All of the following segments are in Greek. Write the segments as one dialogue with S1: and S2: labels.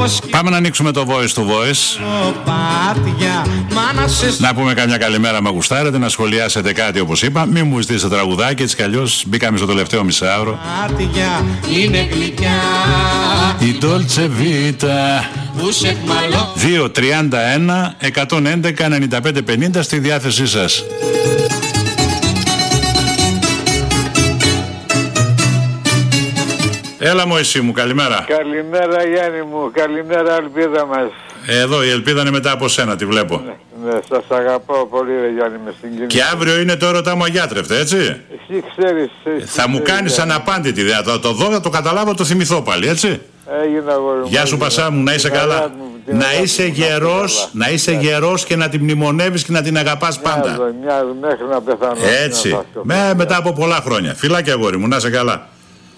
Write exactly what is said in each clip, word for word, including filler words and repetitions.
S1: Πάμε να ανοίξουμε το voice to voice. Να πούμε καμιά καλημέρα με γουστάρετε, να σχολιάσετε κάτι όπως είπα. Μην μου ζητήσετε τραγουδάκι, έτσι κι αλλιώς μπήκαμε στο τελευταίο μισάωρο.
S2: Είναι γλυκιά
S1: η Dolce Vita. Δύο τριάντα ένα εκατόν έντεκα ενενήντα πέντε πενήντα στη διάθεσή σας. Έλα Μωυσή μου, καλημέρα.
S3: Καλημέρα Γιάννη μου, καλημέρα ελπίδα μας.
S1: Εδώ η ελπίδα είναι μετά από σένα, τη βλέπω.
S3: Ναι, ναι, σας αγαπάω πολύ ρε Γιάννη, με συγκίνηση.
S1: Και αύριο είναι το έρωτά μου αγιάτρευτε, έτσι.
S3: Εσύ ξέρεις. Εσύ
S1: θα μου κάνεις
S3: Γιάννη.
S1: Αναπάντητη, θα το, το δω, θα το καταλάβω, το θυμηθώ πάλι, έτσι.
S3: Έγινα αγόρι μου.
S1: Γεια σου Πασά μου, να είσαι καλά. Μου, να είσαι γερός, να είσαι γερός και να την μνημονεύεις και να την αγαπάς πάντα.
S3: Μοιάζω, μοιάζω, μέχρι να πεθάνω.
S1: Έτσι,
S3: να
S1: με, μετά από πολλά χρόνια. Φιλάκια αγόρι μου, να είσαι καλά.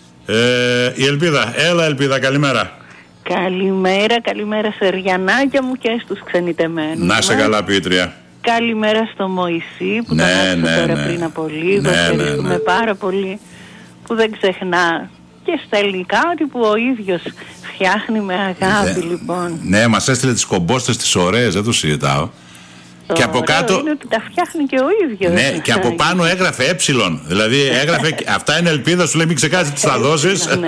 S1: Ε, η Ελπίδα, έλα Ελπίδα, καλημέρα.
S4: Καλημέρα, καλημέρα σε Ριανάκια μου και στους ξενιτεμένους.
S1: Να είσαι καλά Πίτρια.
S4: Καλημέρα στο Μωυσή που
S1: ναι,
S4: τον άκουσα
S1: ναι,
S4: τώρα
S1: ναι.
S4: πριν από λίγο.
S1: Ναι,
S4: Ευχαριστούμε
S1: ναι, ναι.
S4: πάρα πολύ που δεν ξεχνά και στέλνει κάτι που ο ίδιος φτιάχνει με αγάπη. Δε, λοιπόν.
S1: Ναι, μας έστειλε τις κομπόστες τις ωραίες, δεν το συζητάω.
S4: Το
S1: και από κάτω.
S4: Είναι ότι τα φτιάχνει και ο ίδιος.
S1: Ναι, και από πάνω έγραφε ε. Δηλαδή έγραφε. Αυτά είναι ελπίδα, σου λέει μην ξεχάσεις τι θα δώσεις.
S4: Ναι, ναι.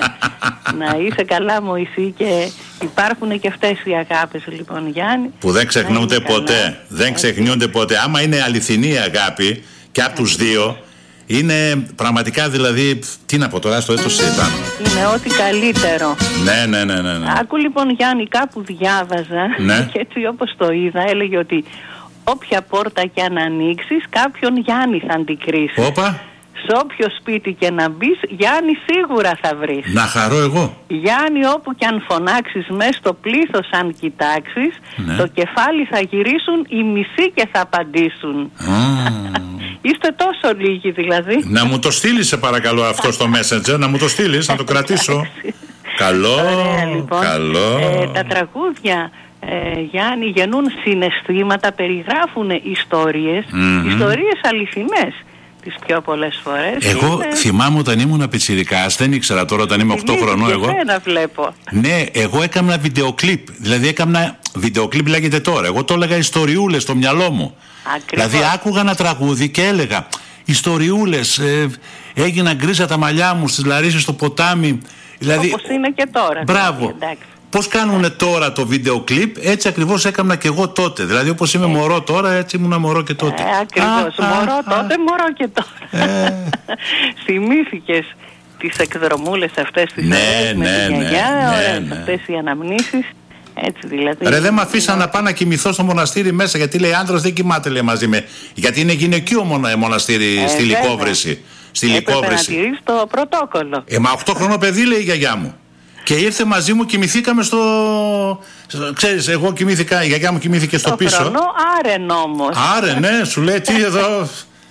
S4: Να είσαι καλά Μωυσή, και υπάρχουν και αυτές οι αγάπες λοιπόν Γιάννη.
S1: Που δεν ξεχνούνται ποτέ. Καλά. Δεν ξεχνιούνται ποτέ. Άμα είναι αληθινή η αγάπη και από τους δύο, είναι πραγματικά δηλαδή. Τι να πω τώρα, στο έτος συζητάμε.
S4: Είναι ό,τι καλύτερο.
S1: Ναι, ναι, ναι, ναι, ναι.
S4: Άκου λοιπόν Γιάννη, κάπου διάβαζα,
S1: ναι.
S4: Και έτσι όπως το είδα έλεγε ότι όποια πόρτα και αν ανοίξεις, κάποιον Γιάννη θα αντικρίσεις.
S1: Όπα.
S4: Σε όποιο σπίτι και να μπεις, Γιάννη σίγουρα θα βρεις.
S1: Να χαρώ εγώ.
S4: Γιάννη, όπου και αν φωνάξεις μέσα στο πλήθος, αν κοιτάξεις, ναι. Το κεφάλι θα γυρίσουν οι μισοί και θα απαντήσουν. Mm. Είστε τόσο λίγοι δηλαδή.
S1: Να μου το στείλεις σε παρακαλώ αυτό στο Messenger, να μου το στείλεις, να το κρατήσω. Καλό.
S4: Ωραία, λοιπόν.
S1: Καλό.
S4: Ε, τα τραγούδια Ε, Γιάννη γεννούν συναισθήματα, περιγράφουν ιστορίες, mm-hmm. ιστορίες αληθινές τις πιο πολλές φορές.
S1: Εγώ είναι... θυμάμαι όταν ήμουν πιτσιρικάς, δεν ήξερα τώρα όταν είμαι οκτώ χρονών εγώ.
S4: Δεν βλέπω.
S1: Ναι, εγώ έκανα βιντεοκλίπ, δηλαδή έκανα βιντεοκλίπ λέγεται τώρα, εγώ το έλεγα ιστοριούλες στο μυαλό μου.
S4: Ακριβώς.
S1: Δηλαδή άκουγα ένα τραγούδι και έλεγα ιστοριούλες, ε, έγιναν γκρίζα τα μαλλιά μου στις Λαρίσσες στο ποτάμι. Δηλαδή,
S4: όπως είναι και τώρα.
S1: Μπράβο.
S4: Δηλαδή,
S1: πώς κάνουνε τώρα το βίντεο κλιπ, έτσι ακριβώς έκανα και εγώ τότε. Δηλαδή όπως είμαι ε. μωρό τώρα, έτσι ήμουν μωρό και τότε.
S4: Ε, ακριβώς, α, μωρό α, τότε, α. μωρό και τώρα. Ε. Θυμήθηκες τις εκδρομούλες αυτές τις
S1: ναι,
S4: ωραίες,
S1: ναι,
S4: με τη γιαγιά,
S1: ναι,
S4: ωραίες
S1: ναι, ναι.
S4: αυτές οι αναμνήσεις. Έτσι δηλαδή.
S1: Ρε δεν με αφήσαν να πάω να κοιμηθώ στο μοναστήρι μέσα, γιατί λέει άντρας δεν κοιμάται λέει μαζί με. Γιατί είναι γυναικείο μοναστήρι ε, στη Λυκόβρηση. Στη Λυκόβρηση.
S4: Να τηρείς το πρωτόκολλο.
S1: Ε, μα οκτώ χρονών παιδί λέει η γιαγιά μου. Και ήρθε μαζί μου, κοιμηθήκαμε στο... Ξέρεις, εγώ κοιμήθηκα, η γιαγιά μου κοιμήθηκε στο, στο πίσω.
S4: Χρονό άρεν όμως.
S1: Άρεν, ναι, σου λέει τι εδώ...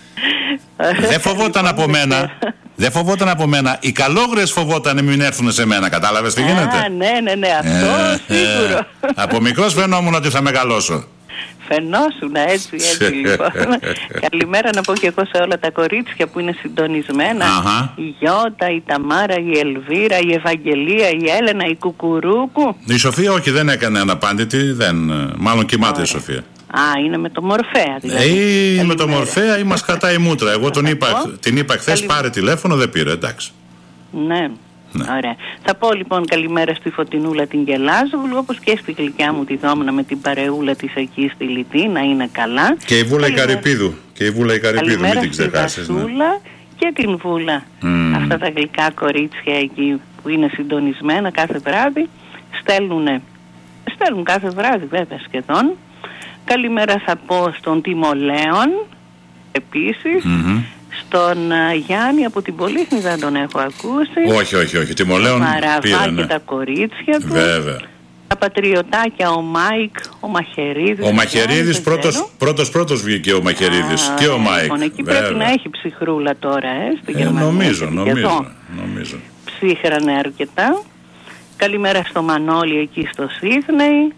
S1: Δεν φοβόταν από μένα. Δεν φοβόταν από μένα. Οι καλόγριες φοβόταν μην έρθουν σε μένα. Κατάλαβες τι γίνεται.
S4: Α, ναι, ναι, ναι, αυτό ε, σίγουρο.
S1: Ε, από μικρός φαινόμουν ότι θα μεγαλώσω.
S4: Φαινόσουν έτσι, έτσι λοιπόν. Καλημέρα να πω και εγώ σε όλα τα κορίτσια που είναι συντονισμένα.
S1: Αχα.
S4: Η Γιώτα, η Ταμάρα, η Ελβίρα, η Ευαγγελία, η Έλενα, η Κουκουρούκου.
S1: Η Σοφία όχι, δεν έκανε αναπάντητη, δεν, μάλλον κοιμάται. Ωραία. Η Σοφία.
S4: Α, είναι με το Μορφέα δηλαδή.
S1: Ή με το Μορφέα ή μας κρατάει η μούτρα. Εγώ τον είπα, την είπα χθες πάρε τηλέφωνο, δεν πήρε, εντάξει.
S4: Ναι. Ναι. Ωραία. Θα πω λοιπόν καλημέρα στη Φωτεινούλα την Γελάζογλου, όπως και στη γλυκιά μου τη Δόμνα με την παρεούλα της εκεί στη Λιτή, να είναι καλά.
S1: Και η Βούλα καλημέρα... η Καρυπίδου. Και η Βούλα η Καρυπίδου, μην την ξεχάσεις.
S4: Καλημέρα στη Βασούλα, ναι. Και την Βούλα. Mm. Αυτά τα γλυκά κορίτσια εκεί που είναι συντονισμένα κάθε βράδυ, στέλνουνε, στέλνουν κάθε βράδυ βέβαια σχεδόν. Καλημέρα θα πω στον Τιμολέον επίσης. Mm-hmm. Στον uh, Γιάννη από την Πολύχνη δεν τον έχω ακούσει.
S1: Όχι, όχι, όχι. Τιμολέον πήρα, ναι.
S4: Και τα κορίτσια του.
S1: Βέβαια.
S4: Τα πατριωτάκια, ο Μάικ, ο Μαχαιρίδης.
S1: Ο Μαχαιρίδης πρώτος, πρώτος πρώτος βγήκε ο Μαχαιρίδης. Α, και ο Μάικ.
S4: Λοιπόν, εκεί βέβαια. Πρέπει να έχει ψυχρούλα τώρα, ε, στην
S1: ε,
S4: Γερμανία.
S1: Νομίζω, νομίζω, νομίζω.
S4: Ψύχρανε αρκετά. Καλημέρα στο Μανώλη εκεί στο Σίδνεϊ.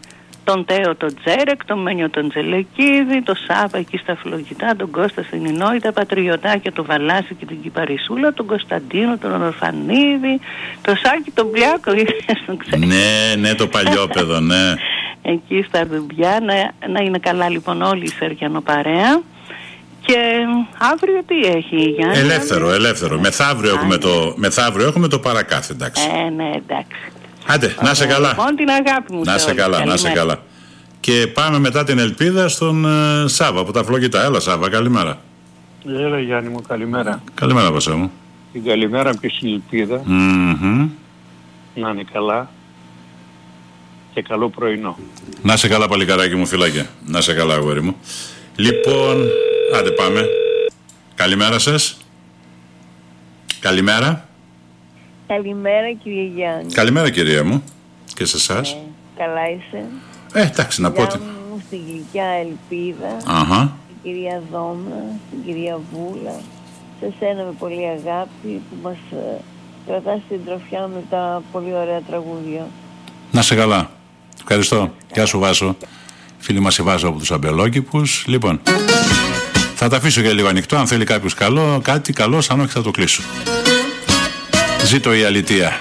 S4: τον Τέο τον Τζέρεκ, τον Μένιο τον Τζελεκίδη, τον Σάβα εκεί στα φλογητά, τον Κώστα στην Ινόη, τα Πατριωτάκια, τον Βαλάση και την Κυπαρισούλα, τον Κωνσταντίνο, τον Ορφανίδη, τον Σάκη τον Πλιάκο, τον ξέρει.
S1: Ναι, ναι, το παλιόπαιδο, ναι.
S4: Εκεί στα Δουμπιά, να, να είναι καλά λοιπόν όλοι οι Σεριανοπαρέα. Και αύριο τι έχει, Γιάννη?
S1: Ελεύθερο, ελεύθερο. Μεθαύριο έχουμε, το, μεθαύριο έχουμε το παρακάθι, εντάξει.
S4: Ε, ναι, εντάξει.
S1: Άντε, να σε καλά.
S4: Λοιπόν, την αγάπη μου.
S1: Να σε καλά,
S4: καλημέρα.
S1: να σε καλά. Και πάμε μετά την Ελπίδα στον uh, Σάβα από τα Φλογητά. Έλα Σάβα, καλημέρα.
S3: Έλα Γιάννη μου, καλημέρα.
S1: Καλημέρα Βασέ μου.
S3: Την καλημέρα και στην Ελπίδα.
S1: Mm-hmm.
S3: Να είναι καλά και καλό πρωινό.
S1: Να σε καλά παλικαράκι μου, φυλάκια. Να σε καλά αγόρι μου. Λοιπόν, άντε πάμε. Καλημέρα σας. Καλημέρα.
S5: Καλημέρα κύριε Γιάννη.
S1: Καλημέρα κυρία μου. Και σε εσάς.
S5: Ε, καλά είσαι?
S1: Ε, εντάξει, να πω ότι...
S5: μου στην γλυκιά Ελπίδα,
S1: Αχα.
S5: στην κυρία Δόμνα, στην κυρία Βούλα, σε σένα με πολύ αγάπη που μας ε, κρατάς στην τροφιά με τα πολύ ωραία τραγούδια.
S1: Να σε καλά. Ευχαριστώ. Γεια σου Βάσο. Φίλοι μας η Βάσο από τους Αμπελόκηπους. Λοιπόν, θα τα αφήσω για λίγο ανοιχτό. Αν θέλει κάποιος καλό, κάτι καλό, σαν όχι θα το κλείσω. Ζήτω η αλητεία.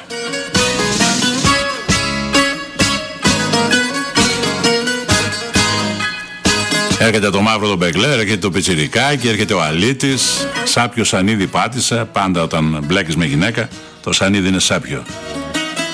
S1: Έρχεται το μαύρο το μπεγκλέρ, έρχεται το πιτσιρικάκι, έρχεται ο αλήτης. Σάπιο σανίδι πάτησα. Πάντα όταν μπλέκεις με γυναίκα, το σανίδι είναι σάπιο.